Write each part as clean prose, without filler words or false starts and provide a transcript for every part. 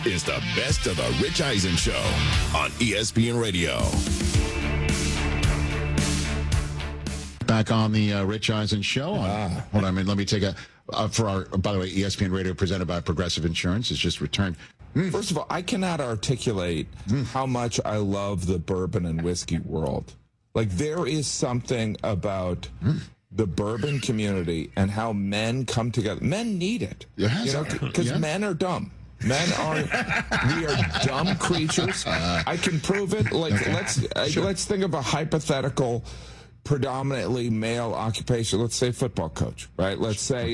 is the best of the Rich Eisen Show on ESPN Radio. Back on the Rich Eisen Show. Hold on, let me take a for our. By the way, ESPN Radio presented by Progressive Insurance has just returned. First of all, I cannot articulate how much I love the bourbon and whiskey world. Like, there is something about the bourbon community and how men come together. Men need it, because men are dumb. We are dumb creatures. I can prove it. Like, let's think of a hypothetical, predominantly male occupation. Let's say football coach, right? Let's say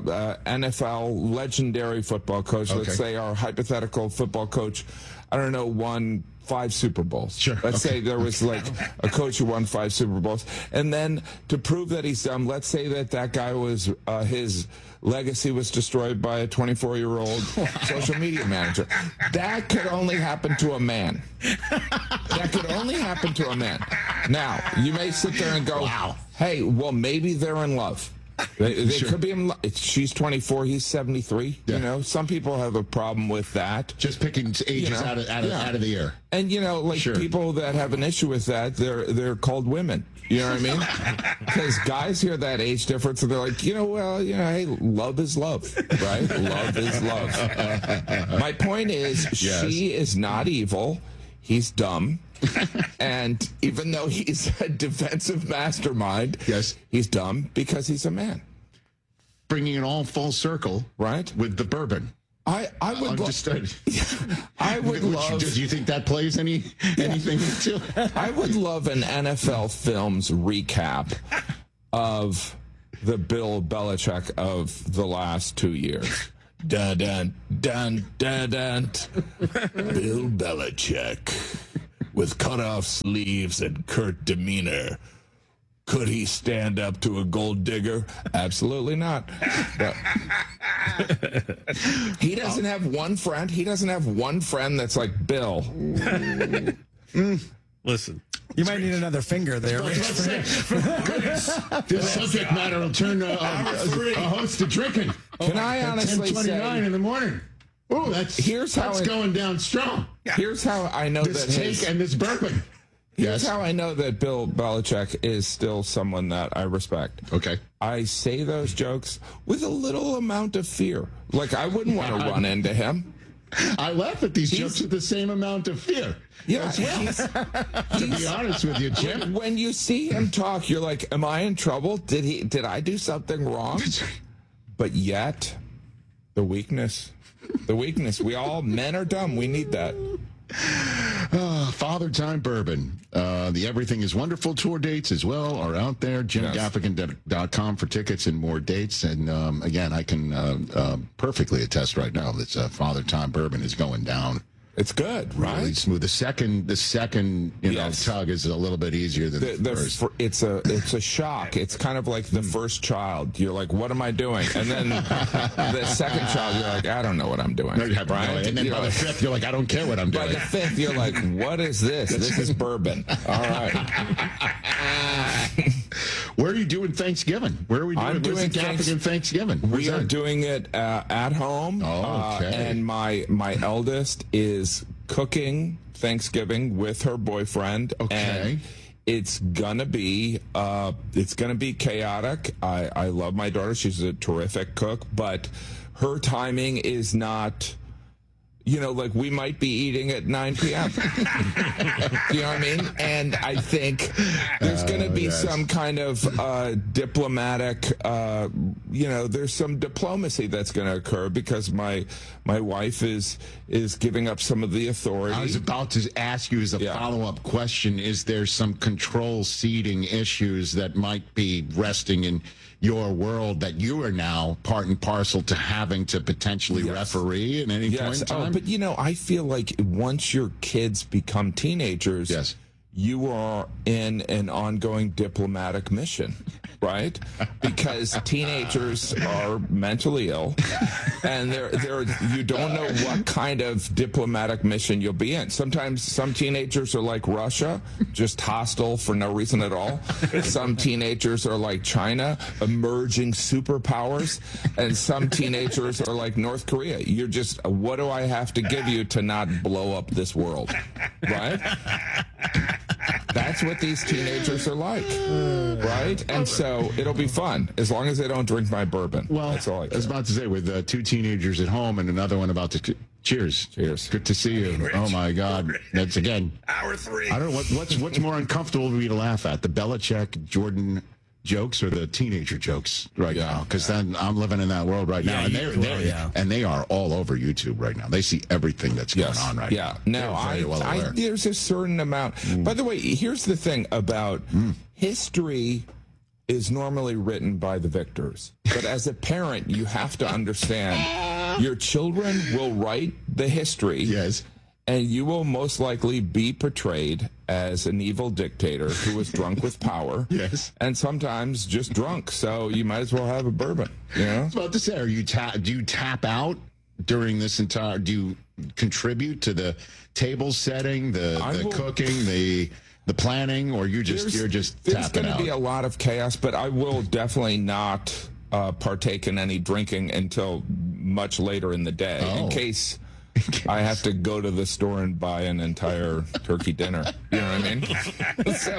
NFL legendary football coach. Okay. Let's say our hypothetical football coach, I don't know, won 5 Super Bowls. Sure. Let's say there was like a coach who won 5 Super Bowls. And then to prove that he's dumb, let's say that guy was, his legacy was destroyed by a 24-year-old social media manager. That could only happen to a man. That could only happen to a man. Now, you may sit there and go, wow, hey, well, maybe they're in love. They Sure. could be in love. She's 24, he's 73. Yeah. You know, some people have a problem with that. Just picking ages out of the air. And, Sure. people that have an issue with that, they're called women. You know what I mean? Because guys hear that age difference and they're like, hey, love is love, right? Love is love. My point is, she is not evil. He's dumb. And even though he's a defensive mastermind, he's dumb because he's a man. Bringing it all full circle, right? With the bourbon. I would understood. I would love. Do you think that plays anything into it? I would love an NFL Films recap of the Bill Belichick of the last 2 years. Dun dun dun dun dun. Bill Belichick with cut-off sleeves and curt demeanor. Could he stand up to a gold digger? Absolutely not. But he doesn't have one friend. He doesn't have one friend that's like Bill. Listen. You might need another finger there. This subject matter will turn a host to drinking. Can I honestly say... 10:29 in the morning. Oh, that's going down strong. Here's how I know this take and this bourbon. Here's how I know that Bill Belichick is still someone that I respect. Okay. I say those jokes with a little amount of fear. Like, I wouldn't want to run into him. I laugh at these jokes with the same amount of fear. Yeah, to be honest with you, Jim. When you see him talk, you're like, am I in trouble? Did I do something wrong? But yet, the weakness. Men are dumb. We need that. Father Time Bourbon. The Everything is Wonderful tour dates as well are out there. JimGaffigan.com for tickets and more dates. And again, I can perfectly attest right now that Father Time Bourbon is going down. It's good, right? Really smooth. The second tug is a little bit easier than the first. It's a shock. It's kind of like the first child. You're like, what am I doing? And then the second child, you're like, I don't know what I'm doing. No, right? And then by the fifth, you're like, I don't care what I'm doing. By the fifth, you're like, what is this? This is bourbon. All right. Where are you doing Thanksgiving? Where are we doing? I'm doing Thanksgiving. We are doing it at home. Oh, okay. And my eldest is cooking Thanksgiving with her boyfriend. Okay. And it's gonna be chaotic. I love my daughter. She's a terrific cook, but her timing is not. Like we might be eating at 9 p.m. You know what I mean? And I think there's going to be some kind of diplomatic, there's some diplomacy that's going to occur because my wife is giving up some of the authority. I was about to ask you as a follow-up question, is there some control seating issues that might be resting in your world that you are now part and parcel to having to potentially referee at any point in time? But I feel like once your kids become teenagers, you are in an ongoing diplomatic mission, right? Because teenagers are mentally ill, and you don't know what kind of diplomatic mission you'll be in. Sometimes some teenagers are like Russia, just hostile for no reason at all. Some teenagers are like China, emerging superpowers, and some teenagers are like North Korea. You're just, what do I have to give you to not blow up this world, right? That's what these teenagers are like, right? And so it'll be fun as long as they don't drink my bourbon. Well, that's all I was about to say, with 2 teenagers at home and another one about to cheers. Cheers. Good to see you. Oh my God, that's again Hour 3. I don't know what's more uncomfortable for me to laugh at, the Belichick Jordan jokes or the teenager jokes right now, because then I'm living in that world right now, and they are all over YouTube right now. They see everything that's going on right now. No, there's a certain amount. By the way, here's the thing about history is normally written by the victors, but as a parent, you have to understand your children will write the history. Yes. And you will most likely be portrayed as an evil dictator who was drunk with power. Yes. And sometimes just drunk. So you might as well have a bourbon. You know? I was about to say, do you tap out during this entire, do you contribute to the table setting, the cooking, the planning, or you're just tapping out? There's going to be a lot of chaos, but I will definitely not partake in any drinking until much later in the day, in case I have to go to the store and buy an entire turkey dinner. You know what I mean? So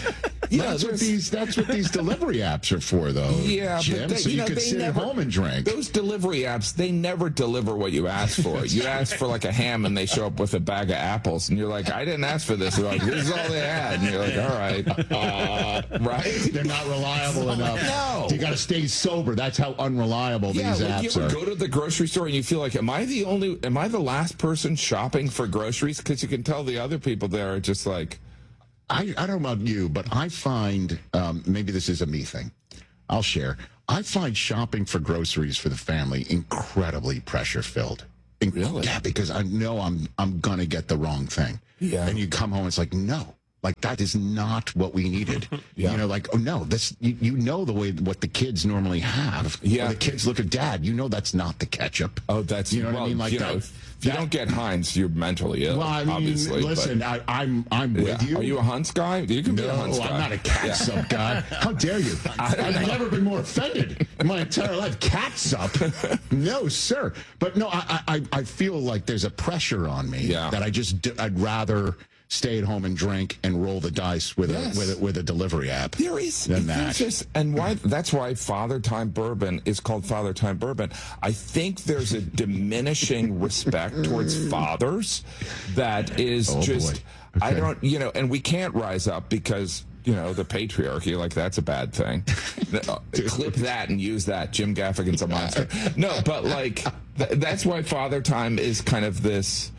that's what these delivery apps are for, though. Yeah, Jim. But so you could sit at home and drink. Those delivery apps, they never deliver what you ask for. You ask for like a ham, and they show up with a bag of apples, and you're like, I didn't ask for this. They're like, this is all they had, and you're like, all right, right? They're not reliable enough. No, you got to stay sober. That's how unreliable these apps you ever are. Go to the grocery store and you feel like, am I the last person shopping for groceries? Because you can tell the other people there are just like, I don't know about you, but I find, maybe this is a me thing, I'll share. I find shopping for groceries for the family incredibly pressure-filled. Really? Yeah, because I know I'm going to get the wrong thing. Yeah. And you come home, it's like, no. Like, that is not what we needed. You know, like, oh, no, this, you know the way, what the kids normally have. Yeah. When the kids look at Dad, you know that's not the ketchup. Oh, that's, you know what I mean? Like, if you don't get Heinz, you're mentally ill. Well, I mean, obviously, listen, I'm with you. Are you a Hunt's guy? You can be a Hunt's guy. I'm not a catsup guy. How dare you? I've never been more offended in my entire life. Catsup? No, sir. But no, I feel like there's a pressure on me that I'd rather stay at home and drink and roll the dice with a delivery app. There is that's why Father Time Bourbon is called Father Time Bourbon. I think there's a diminishing respect towards fathers that is I don't, and we can't rise up because the patriarchy, like, that's a bad thing. Clip that and use that. Jim Gaffigan's a monster. No, but like that's why Father Time is kind of this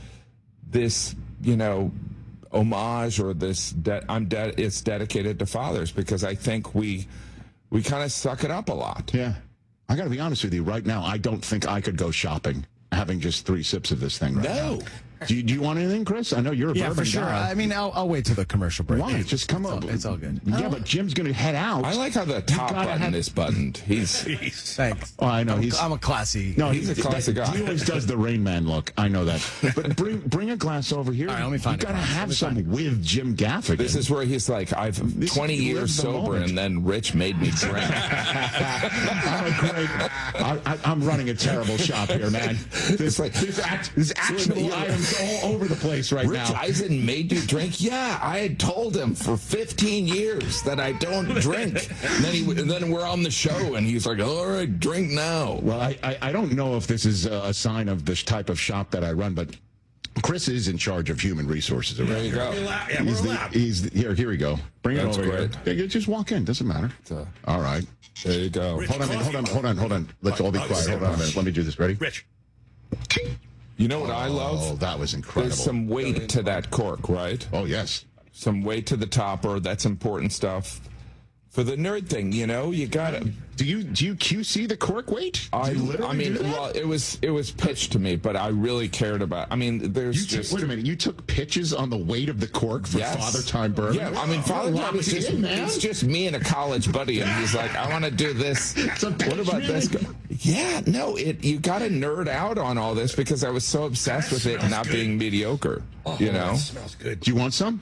homage, or this it's dedicated to fathers, because I think we kind of suck it up a lot. Yeah. I got to be honest with you right now. I don't think I could go shopping having just 3 sips of this thing right now. Do you want anything, Chris? I know you're a bourbon for sure. guy. I mean, I'll wait till the commercial break. Why? Just come up. It's all good. Yeah, but Jim's going to head out. I like how the top button is buttoned. Thanks. Oh, I know. I'm a classy. No, he's a classy guy. He always does the Rain Man look. I know that. But bring a glass over here. All right, let me find You got to have some with Jim Gaffigan. This is where he's like, I've 20 years sober, and then Rich made me drink. I'm running a terrible shop here, man. There's actionable items all over the place right now. Rich Eisen made you drink? Yeah, I had told him for 15 years that I don't drink. And then we're on the show, and he's like, all right, drink now. Well, I don't know if this is a sign of this type of shop that I run, but Chris is in charge of human resources around here. There you go. Here we go. Bring it over here. Yeah, just walk in. Doesn't matter. All right. There you go. Rich, hold on. Let's all be quiet. Hold on a minute. Let me do this. Ready? Rich. You know what I love? Oh, that was incredible. There's some weight to that cork, right? Oh, yes. Some weight to the topper. That's important stuff. for the nerd thing. You know, you got to. Do you QC the cork weight? I mean, well, it was pitched to me, but I really cared about. I mean, there's wait a minute. You took pitches on the weight of the cork for Father Time Bourbon? Yeah, I mean, Father Time is just, it's just me and a college buddy, and he's like, I want to do this. What about this? Yeah, no, you got to nerd out on all this because I was so obsessed with it not being mediocre. You know, that smells good. Do you want some?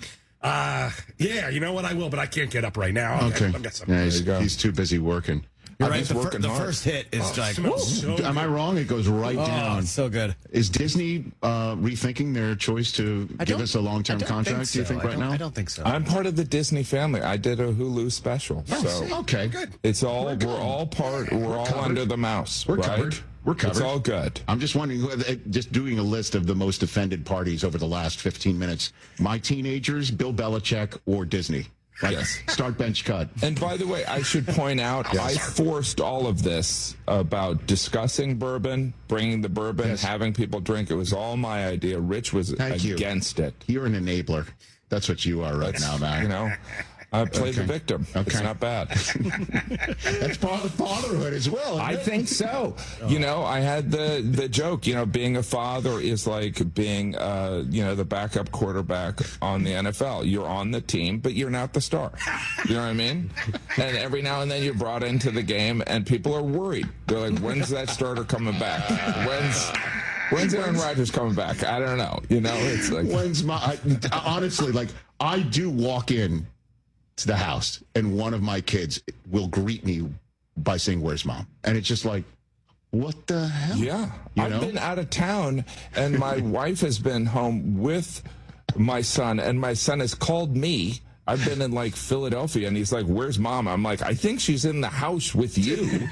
Yeah, you know what? I will, but I can't get up right now. Okay. I've got some. Yeah, he's too busy working. You're right. working The hard. first hit is like, So Am I wrong? It goes right down. it's so good. Is Disney rethinking their choice to give us a long-term contract, do you think, right now? I don't think so. I'm part of the Disney family. I did a Hulu special, so Okay. good. it's all we're all under the mouse. We're right? covered. We're covered. It's all good. I'm just wondering, just doing a list of the most offended parties over the last 15 minutes. My teenagers, Bill Belichick, or Disney. Like, Yes. start bench cut. And by the way, I should point out, I forced all of this about discussing bourbon, bringing the bourbon, Yes. having people drink. It was all my idea. Rich was Thank you. against it. You're an enabler. That's what you are right now, man. You know, I play the victim. It's Okay. not bad. That's part of fatherhood as well. I think so. You know, I had the joke, you know, being a father is like being, you know, the backup quarterback on the NFL. You're on the team, but you're not the star. You know what I mean? And every now and then you're brought into the game and people are worried. They're like, when's that starter coming back? When's Aaron Rodgers coming back? I don't know. You know, it's like. Honestly, like, I do walk in to the house and one of my kids will greet me by saying, "Where's mom?" And it's just like, what the hell? Yeah. You know? I've been out of town and my wife has been home with my son and my son has called me. I've been in like Philadelphia and he's like, "Where's mom?" I'm like, "I think she's in the house with you."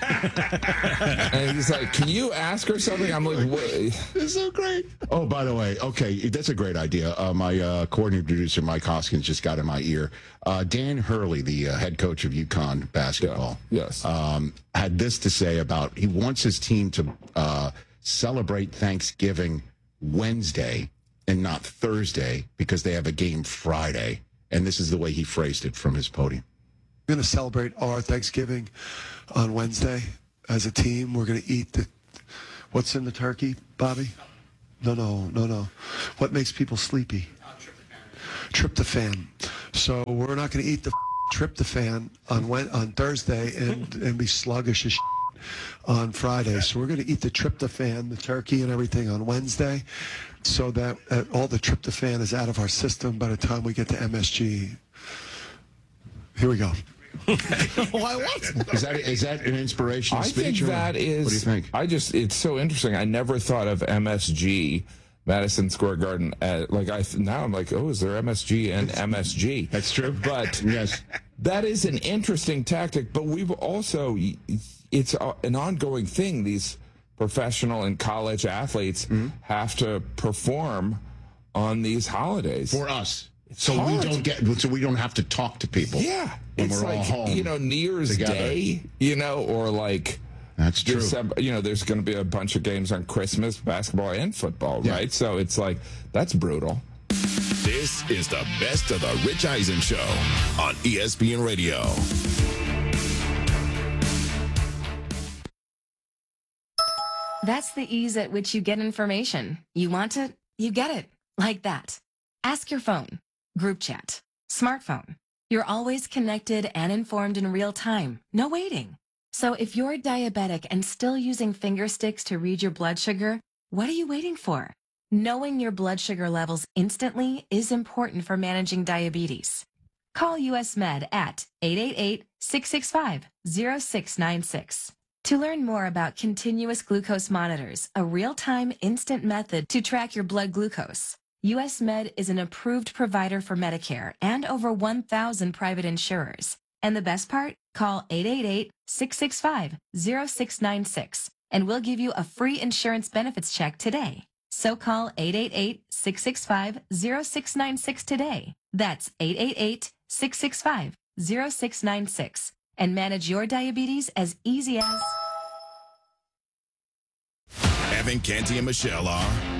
And he's like, "Can you ask her something?" I'm like, "What?" It's so great. Oh, by the way, okay, that's a great idea. My coordinating producer, Mike Hoskins, just got in my ear. Dan Hurley, the head coach of UConn basketball, Yes. had this to say about he wants his team to celebrate Thanksgiving Wednesday and not Thursday because they have a game Friday. And this is the way he phrased it from his podium. We're going to celebrate our Thanksgiving on Wednesday as a team. We're going to eat what's in the turkey, Bobby? No. What makes people sleepy? Tryptophan. So we're not going to eat the tryptophan on Thursday and be sluggish as shit on Friday. So we're going to eat the tryptophan, the turkey and everything on Wednesday, so that all the tryptophan is out of our system by the time we get to MSG. Here we go. Why what? Is that an inspirational I speech? think or that is. What do you think? It's so interesting. I never thought of MSG, Madison Square Garden. Now I'm like, oh, is there MSG and MSG? That's true. But Yes. that is an interesting tactic. But we've also, it's an ongoing thing. These professional and college athletes have to perform on these holidays. For us. It's So hard. we don't have to talk to people. Yeah, When it's we're all like, home you know, New Year's together. Day, you know, or like That's true. December, you know, there's going to be a bunch of games on Christmas, basketball and football, Yeah. right? So it's like, that's brutal. This is the best of the Rich Eisen Show on ESPN Radio. That's the ease at which you get information. You want it, you get it. Like that. Ask your phone. Group chat. Smartphone. You're always connected and informed in real time. No waiting. So if you're diabetic and still using finger sticks to read your blood sugar, what are you waiting for? Knowing your blood sugar levels instantly is important for managing diabetes. Call US Med at 888-665-0696. To learn more about continuous glucose monitors, a real-time instant method to track your blood glucose, US Med is an approved provider for Medicare and over 1,000 private insurers. And the best part? Call 888-665-0696 and we'll give you a free insurance benefits check today. So call 888-665-0696 today. That's 888-665-0696 and manage your diabetes as easy as... Evan, Canty, and Michelle are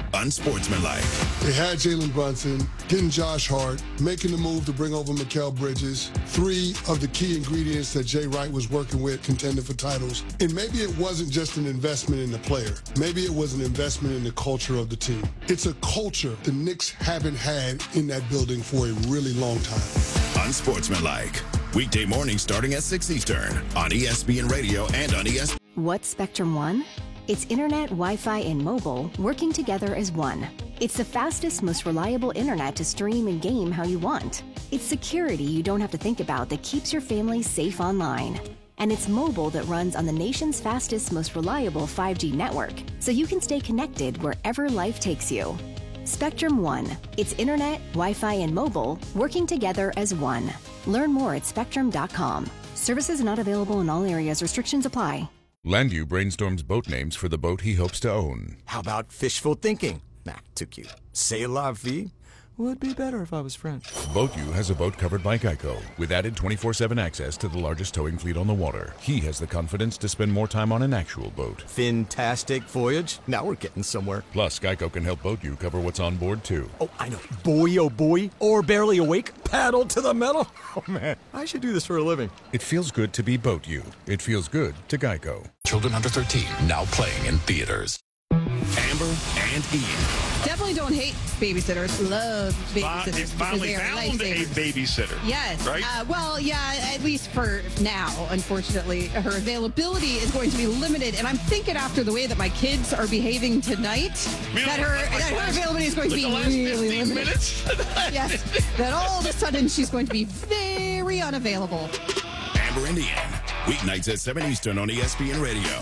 unsportsmanlike. They had Jalen Brunson, getting Josh Hart, making the move to bring over Mikal Bridges, 3 of the key ingredients that Jay Wright was working with, contending for titles. And maybe it wasn't just an investment in the player. Maybe it was an investment in the culture of the team. It's a culture the Knicks haven't had in that building for a really long time. Unsportsmanlike. Weekday mornings starting at 6 Eastern on ESPN Radio and on ESPN. What's Spectrum One? It's internet, Wi-Fi, and mobile working together as one. It's the fastest, most reliable internet to stream and game how you want. It's security you don't have to think about that keeps your family safe online. And it's mobile that runs on the nation's fastest, most reliable 5G network, so you can stay connected wherever life takes you. Spectrum One. It's internet, Wi-Fi, and mobile working together as one. Learn more at spectrum.com. Services not available in all areas. Restrictions apply. Landu brainstorms boat names for the boat he hopes to own. How about fishful thinking? Nah, too cute. C'est la vie. Would be better if I was French. BoatU has a boat covered by Geico, with added 24/7 access to the largest towing fleet on the water. He has the confidence to spend more time on an actual boat. Fantastic voyage. Now we're getting somewhere. Plus, Geico can help BoatU cover what's on board, too. Oh, I know. Boy, oh boy. Or barely awake. Paddle to the metal. Oh, man. I should do this for a living. It feels good to be BoatU. It feels good to Geico. Children under 13 now playing in theaters. Amber and Eve. Definitely don't hate babysitters. Love babysitters. They finally found a babysitter. Yes. Right? Well, yeah, at least for now, unfortunately. Her availability is going to be limited. And I'm thinking after the way that my kids are behaving tonight, that her availability is going to be really limited. Minutes? Yes. That all of a sudden she's going to be very unavailable. Amber and Ian. Weeknights at 7 Eastern on ESPN Radio.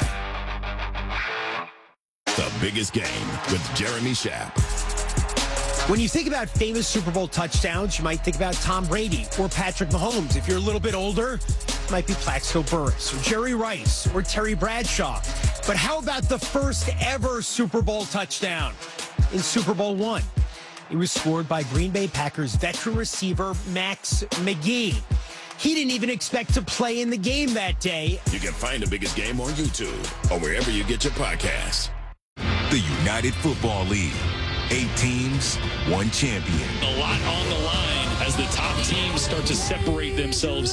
The Biggest Game with Jeremy Schaap. When you think about famous Super Bowl touchdowns, you might think about Tom Brady or Patrick Mahomes. If you're a little bit older, it might be Plaxico Burress or Jerry Rice or Terry Bradshaw. But how about the first ever Super Bowl touchdown in Super Bowl I? It was scored by Green Bay Packers veteran receiver Max McGee. He didn't even expect to play in the game that day. You can find The Biggest Game on YouTube or wherever you get your podcasts. The United Football League. 8 teams, 1 champion. A lot on the line as the top teams start to separate themselves.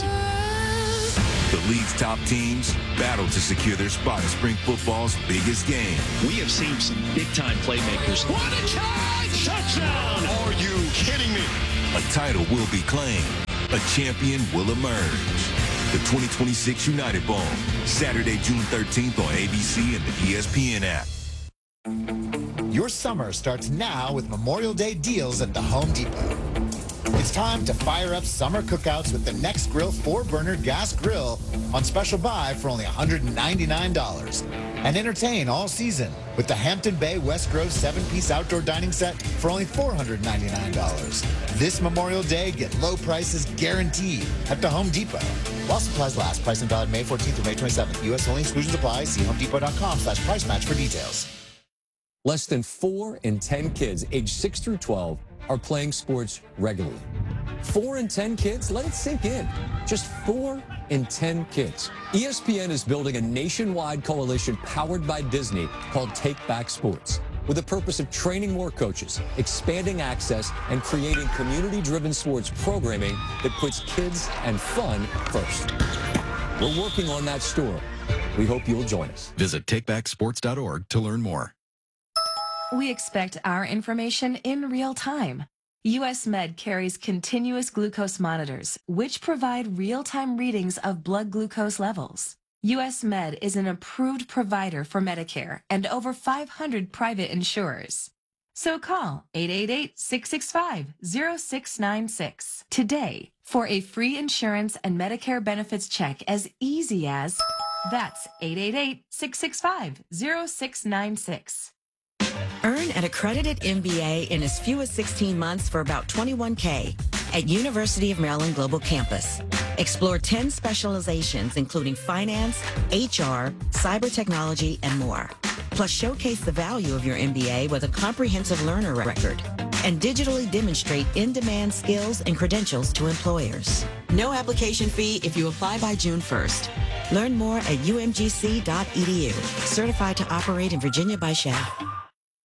The league's top teams battle to secure their spot in spring football's biggest game. We have seen some big-time playmakers. What a catch! Touchdown! Are you kidding me? A title will be claimed. A champion will emerge. The 2026 United Bowl, Saturday, June 13th on ABC and the ESPN app. Your summer starts now with Memorial Day deals at the Home Depot. It's time to fire up summer cookouts with the Next Grill 4-burner gas grill on special buy for only $199. And entertain all season with the Hampton Bay West Grove 7-piece outdoor dining set for only $499. This Memorial Day, get low prices guaranteed at the Home Depot. While supplies last, price and valid May 14th through May 27th. U.S. only, exclusions apply. See homedepot.com/price match for details. Less than 4 in 10 kids aged 6 through 12 are playing sports regularly. 4 in 10 kids? Let it sink in. Just 4 in 10 kids. ESPN is building a nationwide coalition powered by Disney called Take Back Sports, with the purpose of training more coaches, expanding access, and creating community-driven sports programming that puts kids and fun first. We're working on that story. We hope you'll join us. Visit takebacksports.org to learn more. We expect our information in real time. US Med carries continuous glucose monitors, which provide real-time readings of blood glucose levels. US Med is an approved provider for Medicare and over 500 private insurers. So call 888-665-0696 today for a free insurance and Medicare benefits check as easy as, that's 888-665-0696. Earn an accredited MBA in as few as 16 months for about $21K at University of Maryland Global Campus. Explore 10 specializations, including finance, HR, cyber technology, and more. Plus, showcase the value of your MBA with a comprehensive learner record and digitally demonstrate in-demand skills and credentials to employers. No application fee if you apply by June 1st. Learn more at umgc.edu. Certified to operate in Virginia by SHAP.